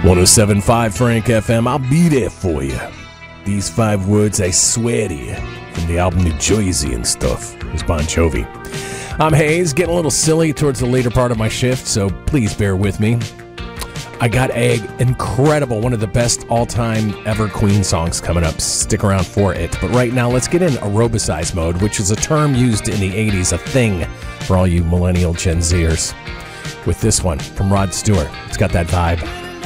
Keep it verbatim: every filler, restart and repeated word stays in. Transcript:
one oh seven point five Frank F M, I'll be there for you. These five words, I swear to you, from the album New Jersey and stuff, is Bon Jovi. I'm Hayes, getting a little silly towards the later part of my shift, so please bear with me. I got a incredible, one of the best all-time ever Queen songs coming up. Stick around for it. But right now, let's get in aerobicize mode, which is a term used in the eighties, a thing for all you millennial Gen Zers. With this one from Rod Stewart. It's got that vibe.